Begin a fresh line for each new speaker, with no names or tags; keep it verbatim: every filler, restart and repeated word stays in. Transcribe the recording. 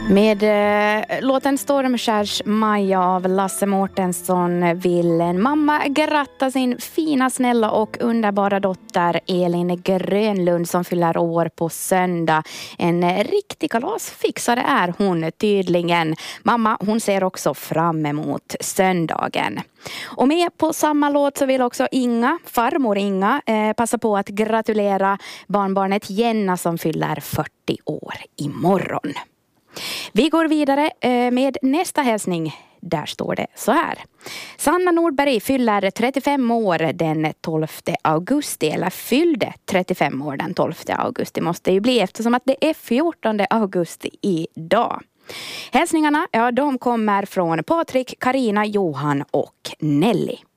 Med eh, låten Stormskärs Maja av Lasse Mårtensson vill en mamma gratta sin fina, snälla och underbara dotter Elin Grönlund som fyller år på söndag. En riktig kalasfixare är hon tydligen. Mamma, hon ser också fram emot söndagen. Och med på samma låt så vill också Inga, farmor Inga, eh, passa på att gratulera barnbarnet Jenna som fyller fyrtio år imorgon. Vi går vidare med nästa hälsning. Där står det så här. Sanna Nordberg fyller trettiofem år den tolfte augusti. Eller fyllde trettiofem år den tolfte augusti måste det ju bli eftersom att det är fjortonde augusti idag. Hälsningarna, ja, de kommer från Patrik, Karina, Johan och Nelly.